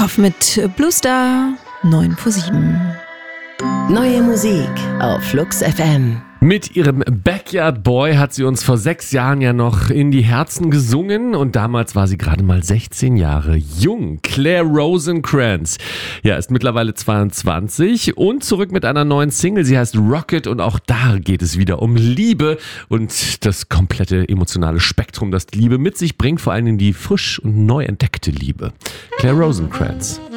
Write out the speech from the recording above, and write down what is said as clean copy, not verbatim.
Hoff mit Blue Star 9:07. Neue Musik auf Flux FM. Mit ihrem Backyard Boy hat sie uns vor 6 Jahren ja noch in die Herzen gesungen und damals war sie gerade mal 16 Jahre jung. Claire Rosencrantz, ja, ist mittlerweile 22 und zurück mit einer neuen Single. Sie heißt Rocket und auch da geht es wieder um Liebe und das komplette emotionale Spektrum, das die Liebe mit sich bringt, vor allem die frisch und neu entdeckte Liebe. Claire Rosencrantz.